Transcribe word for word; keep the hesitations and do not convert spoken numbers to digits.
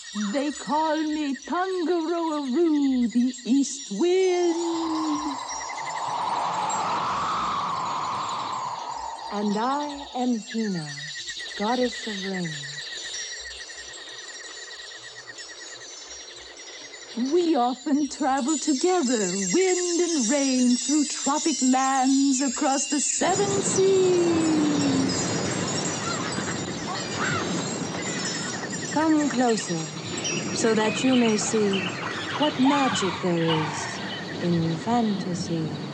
They call me Tangaroa-Roo, the East Wind. And I am Hina, goddess of rain. We often travel together, wind and rain, through tropic lands across the seven seas. Come closer, so that you may see what magic there is in fantasy.